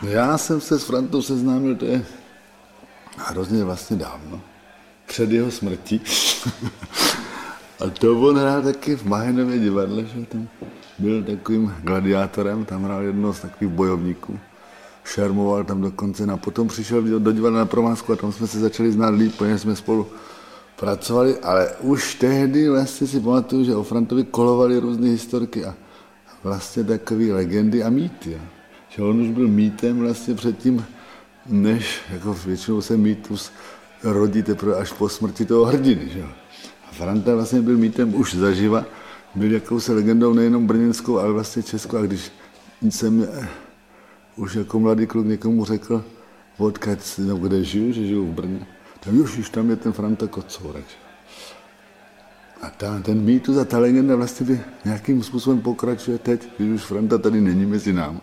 Já jsem se s Frantou seznámil, to je hrozně vlastně dávno, před jeho smrtí. A to on hrál taky v Mahenově divadle, že tam byl takovým gladiátorem, tam hrál jednoho z takových bojovníků. Šermoval tam dokonce a potom přišel do divadla na Provázku a tam jsme se začali znát líp, protože jsme spolu pracovali, ale už tehdy vlastně si pamatuju, že o Frantovi kolovaly různé historky a vlastně takové legendy a mýty. Že on už byl mýtem vlastně předtím, než jako většinou se mýtus rodí teprve až po smrti toho hrdiny. Že? A Franta vlastně byl mýtem už zaživa, byl jakousi legendou nejenom brněnskou, ale vlastně českou. A když jsem už jako mladý kluk někomu řekl, odkud, kde žiju, že žiju v Brně, tak už tam je ten Franta Kocourek. A ten mýtus a ta legenda vlastně nějakým způsobem pokračuje teď, když už Franta tady není mezi námi.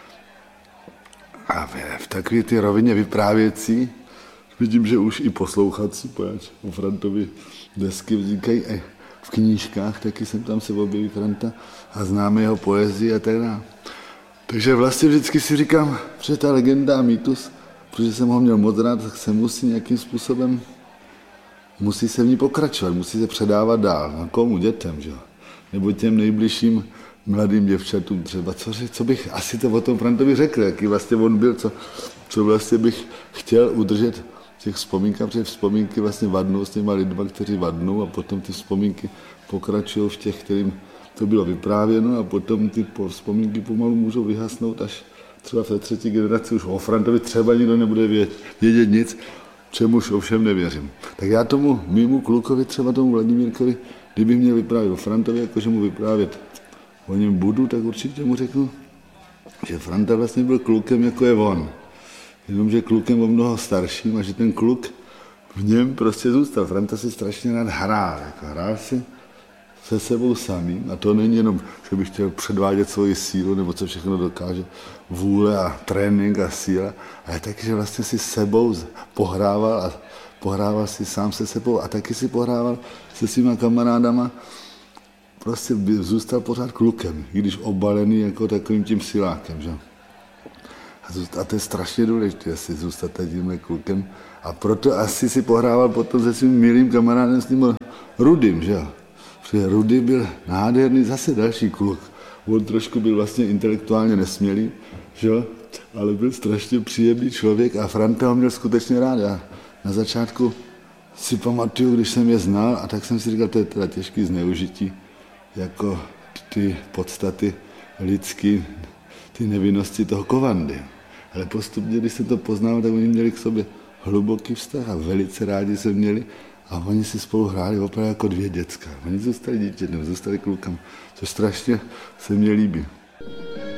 A v takové ty rovině vyprávěcí vidím, že už i poslouchací, poněvadž o Frantovi desky vznikají i v knížkách, taky jsem tam se objeví Franta a známe jeho poezii a tak dále. Takže vlastně vždycky si říkám, že ta legenda a mýtus, protože jsem ho měl moc rád, tak se musí nějakým způsobem, musí se v ní pokračovat, musí se předávat dál. A komu? Dětem, že? Nebo těm nejbližším mladým děvčatům třeba. Co bych asi to o tom Frantovi řekl, jaký vlastně on byl, co vlastně bych chtěl udržet v těch vzpomínkách, protože vzpomínky vlastně vadnou s těma lidma, kteří vadnou a potom ty vzpomínky pokračují v těch, kterým to bylo vyprávěno a potom ty vzpomínky pomalu můžou vyhasnout, až třeba v té třetí generaci už o Frantovi třeba nikdo nebude vědět nic, čemuž ovšem nevěřím. Tak já tomu mému klukovi, třeba tomu Vladimírkovi, kdyby měl vyprávět o Frantovi, jakože mu vyprávět o něm budu, tak určitě mu řeknu, že Franta vlastně byl klukem, jako je on. Jenomže klukem o mnoho starším a že ten kluk v něm prostě zůstal. Franta si strašně rád hrál. Hrál si se sebou samým a to není jenom, že bych chtěl předvádět svoji sílu nebo co všechno dokáže, vůle a trénink a síla, ale taky, že vlastně si sebou pohrával a pohrával si sám se sebou a taky si pohrával se svýma kamarádama. Prostě zůstal pořád klukem, i když obalený jako takovým tím silákem. Že? A to je strašně důležité, asi zůstat tímhle klukem. A proto asi si pohrával potom se svým milým kamarádem s tím Rudým. Že? Protože Rudy byl nádherný, zase další kluk. On trošku byl vlastně intelektuálně nesmělý, že? Ale byl strašně příjemný člověk a Franta ho měl skutečně rád. Já na začátku si pamatuju, když jsem je znal, a tak jsem si říkal, to je teda těžký zneužití, jako ty podstaty lidský, ty nevinnosti toho Kovandy. Ale postupně, když jsem to poznal, tak oni měli k sobě hluboký vztah a velice rádi se měli a oni si spolu hráli opravdu jako dvě děcka. Oni zůstali dítětem, zůstali klukem, což strašně se mně líbí.